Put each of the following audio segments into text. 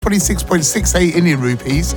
26.68 Indian rupees,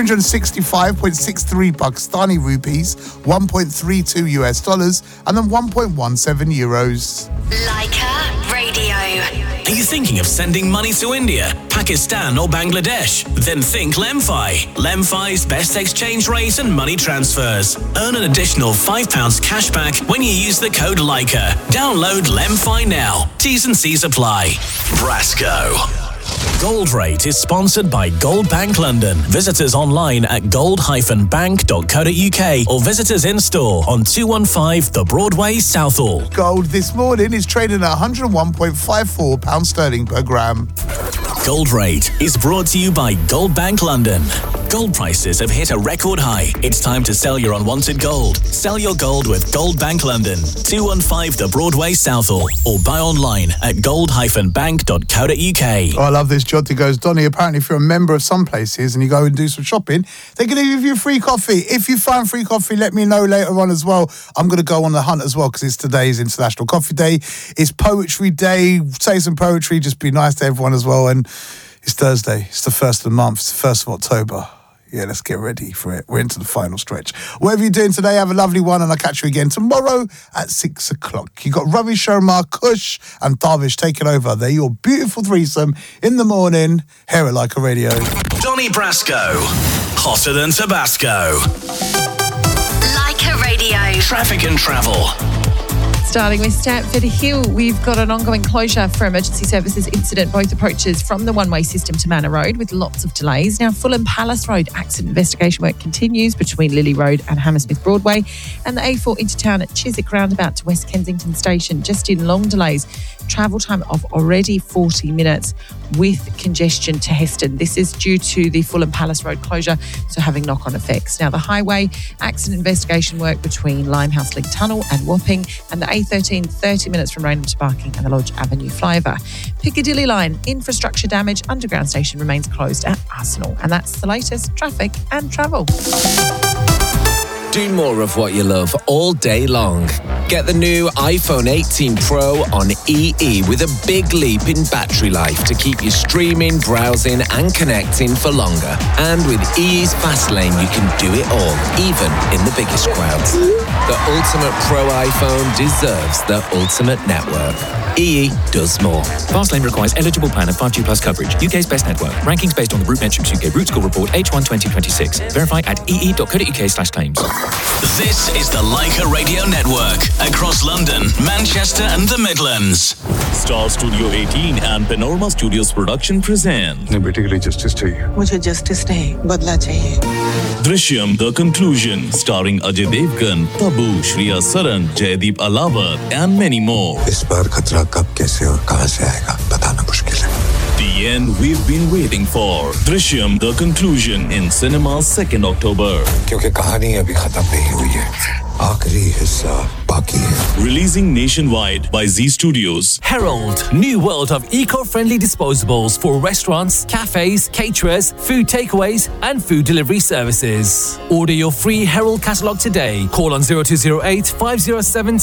365.63 Pakistani rupees, 1.32 US dollars, and then 1.17 euros. Leica Radio. Are you thinking of sending money to India, Pakistan or Bangladesh? Then think Lemfi. Lemfi's best exchange rate and money transfers. Earn an additional £5 cash back when you use the code Leica. Download Lemfi now. T's and C's apply. Brasco. Gold Rate is sponsored by Gold Bank London. Visit us online at gold-bank.co.uk or visit us in store on 215 The Broadway, Southall. Gold this morning is trading at £101.54 sterling per gram. Gold Rate is brought to you by Gold Bank London. Gold prices have hit a record high. It's time to sell your unwanted gold. Sell your gold with Gold Bank London, 215 The Broadway, Southall, or buy online at gold-bank.co.uk. Oh, I love this. Jyoti goes, Donny, apparently if you're a member of some places and you go and do some shopping, they're going to give you free coffee. If you find free coffee, let me know later on as well. I'm going to go on the hunt as well because it's today's International Coffee Day. It's Poetry Day. Say some poetry. Just be nice to everyone as well. And it's Thursday. It's the 1st of the month. It's the 1st of October. Yeah, let's get ready for it. We're into the final stretch. Whatever you're doing today, have a lovely one, and I'll catch you again tomorrow at 6 o'clock. You got Ravi Sharma, Kush, and Darvish taking over. They're your beautiful threesome in the morning. Hear it like a radio. Donny Brasco, hotter than Tabasco. Like a Radio. Traffic and travel. Starting with Stamford Hill, we've got an ongoing closure for emergency services incident, both approaches from the one-way system to Manor Road with lots of delays. Now, Fulham Palace Road accident investigation work continues between Lily Road and Hammersmith Broadway, and the A4 Intertown at Chiswick roundabout to West Kensington Station, just in long delays. Travel time of already 40 minutes with congestion to Heston. This is due to the Fulham Palace Road closure, so having knock-on effects. Now, the highway accident investigation work between Limehouse Link Tunnel and Wapping, and the A13, 30 minutes from Raynham to Barking and the Lodge Avenue flyover. Piccadilly Line, infrastructure damage, underground station remains closed at Arsenal. And that's the latest traffic and travel. Do more of what you love all day long. Get the new iPhone 18 Pro on EE with a big leap in battery life to keep you streaming, browsing and connecting for longer. And with EE's Fast Lane, you can do it all, even in the biggest crowds. The ultimate Pro iPhone deserves the ultimate network. EE does more. Fastlane requires eligible plan of 5G plus coverage. UK's best network. Rankings based on the RootMetrics UK Root Score Report H1 2026. Verify at ee.co.uk/claims. This is the Leica Radio Network across London, Manchester and the Midlands. Star Studio 18 and Panorama Studios production present बेटे के लिए justice चाहिए. मुझे justice नहीं, बदला चाहिए. Drishyam The Conclusion, starring Ajay Devgan, Tabu, Shriya Saran, Jaideep Alawar and many more. इस बार खतरा कब कैसे और कहां से आएगा बताना मुश्किल है. The end we've been waiting for. Drishyam The Conclusion in cinemas 2nd October. क्योंकि कहानी अभी खत्म नहीं हुई है. आखिरी हिस्सा बाकी है. Releasing nationwide by Z Studios. Herald, new world of eco-friendly disposables for restaurants, cafes, caterers, food takeaways and food delivery services. Order your free Herald catalogue today. Call on 0208 507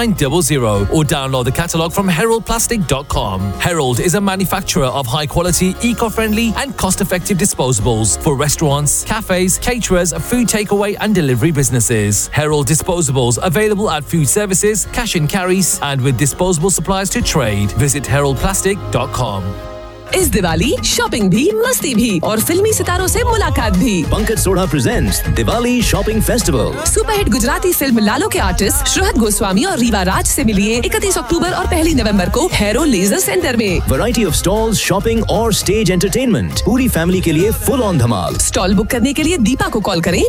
7900 or download the catalogue from heraldplastic.com. Herald is a manufacturer of high-quality, eco-friendly and cost-effective disposables for restaurants, cafes, caterers, food takeaway and delivery businesses. Herald disposables available at food services, cash and carries and with disposable supplies to trade. Visit heraldplastic.com. इस Diwali shopping भी मस्ती भी और फिल्मी सितारों से मुलाकात भी। Pankaj Sodha presents Diwali shopping festival. Superhit Gujarati film लालो के आर्टिस्ट श्रुहत गोस्वामी और रीवा राज से मिलिए 31 अक्टूबर और 1 नवंबर को हैरो लेजर सेंटर में। वैरायटी ऑफ स्टॉल्स, शॉपिंग और स्टेज एंटरटेनमेंट, पूरी फैमिली के लिए full on Dhamaal. Stall book करने के लिए दीपा को कॉल करें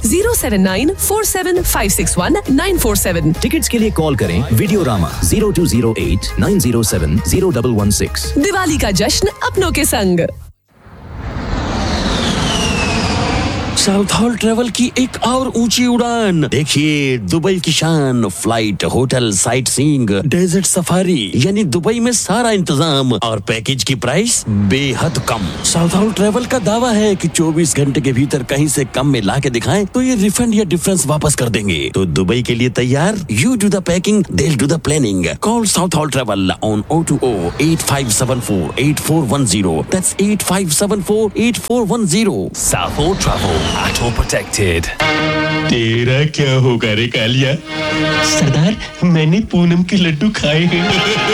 07947561947। टिकट्स के लिए कॉल करें वीडियोरामा 0208 907 0116। दिवाली का जश्न अपनों के संग। साउथ हॉल ट्रेवल की एक और ऊंची उड़ान। देखिए दुबई की शान, flight, hotel, sight seeing, desert safari, यानी दुबई में सारा इंतजाम और पैकेज की प्राइस बेहद कम। साउथ हॉल ट्रेवल का दावा है कि 24 घंटे के भीतर कहीं से कम में ला के दिखाएं तो ये रिफंड या डिफरेंस वापस कर देंगे। तो दुबई के लिए तैयार? You do the packing, they'll do the planning. Call South Hall Travel on 020-8574-8410. That's 8574-8410. South Hall Travel, auto protected. तेरा क्या होगा रे कालिया? सरदार, मैंने पूनम के लड्डू खाए हैं।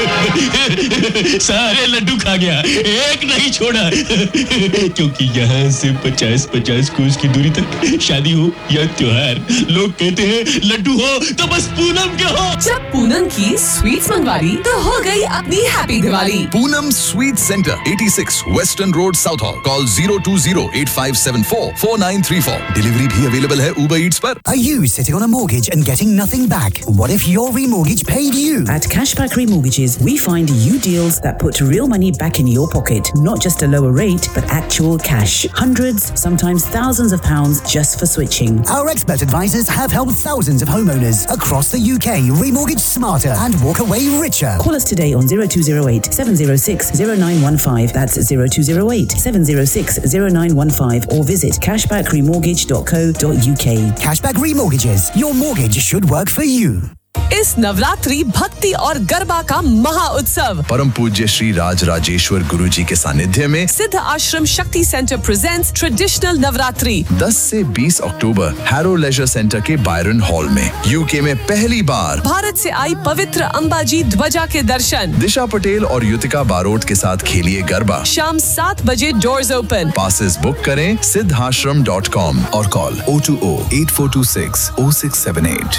सारे लड्डू खा गया, एक नहीं छोड़ा। क्योंकि यहाँ से 50-50 कोस की दूरी तक शादी हो या त्योहार, लोग कहते हैं लड्डू हो तो बस पूनम के हो। जब पूनम की स्वीट्स मंगवाली तो हो गई अपनी happy Diwali. Poonam sweet centre, 86 western road, south hall. Call 020-8574-4934। Delivery भी अवेलेबल है Uber Eats पर। Are you sitting on a mortgage and getting nothing back? What if your remortgage paid you? At Cashback Remortgages, we find you deals that put real money back in your pocket, not just a lower rate, but actual cash. Hundreds, sometimes thousands of pounds just for switching. Our expert advisors have helped thousands of homeowners across the UK remortgage smarter and walk away richer. Call us today on 0208 706 0915. That's 0208 706 0915 or visit cashbackremortgage.co.uk. Cashback Remortgages. Your mortgage should work for you. इस नवरात्रि भक्ति और गरबा का महा उत्सव परम पूज्य श्री राज राजेश्वर गुरु जी के सानिध्य में सिद्ध आश्रम शक्ति सेंटर प्रेजेंट्स ट्रेडिशनल नवरात्रि 10 से 20 अक्टूबर हैरो लेजर सेंटर के बायरन हॉल में। यूके में पहली बार भारत से आई पवित्र अंबाजी ध्वजा के दर्शन। दिशा पटेल और युतिका बारोट के साथ खेलिए गरबा। शाम 7 बजे डोर्स ओपन। पासेस बुक करें siddhashram.com और call 020-8426-0678।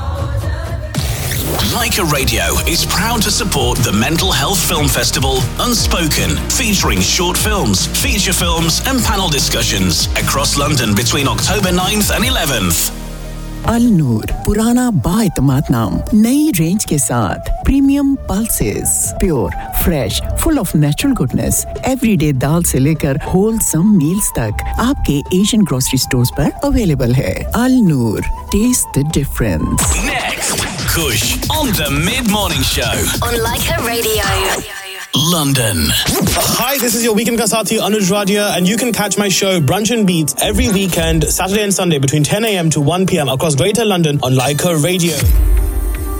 Leica Radio is proud to support the Mental Health Film Festival Unspoken, featuring short films, feature films and panel discussions across London between October 9th and 11th. अल नूर, पुराना बाएतमाद नाम, नई range के साथ premium pulses, pure, fresh, full of natural goodness, everyday दाल से लेकर wholesome meals तक आपके Asian grocery stores पर अवेलेबल है। अल नूर, test the difference. Next, Kush on the Mid-Morning Show on Leica Radio. London. Hi, this is your weekend Kasati Anuj Radia, and you can catch my show Brunch and Beats every weekend, Saturday and Sunday between 10 a.m. to 1 p.m. across Greater London on Leica Radio.